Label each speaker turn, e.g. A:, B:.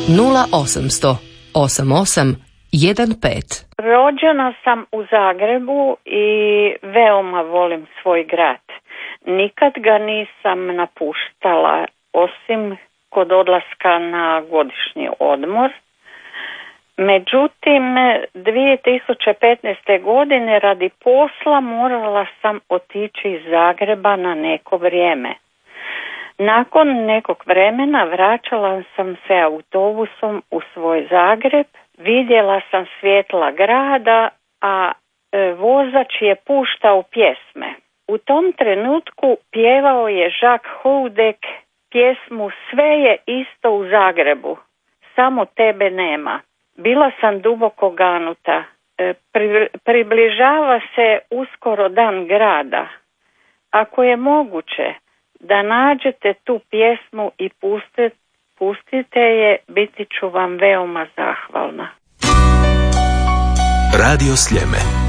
A: 0800 88 15.
B: Rođena sam u Zagrebu i veoma volim svoj grad. Nikad ga nisam napuštala, osim kod odlaska na godišnji odmor. Međutim, 2015. godine radi posla morala sam otići iz Zagreba na neko vrijeme. Nakon nekog vremena vraćala sam se autobusom u svoj Zagreb, vidjela sam svjetla grada, a vozač je puštao pjesme. U tom trenutku pjevao je Jacques Houdek pjesmu Sve je isto u Zagrebu, samo tebe nema. Bila sam duboko ganuta. Približava se uskoro dan grada. Ako je moguće da nađete tu pjesmu i pustite je, biti ću vam veoma zahvalna.
C: Radio Sljeme.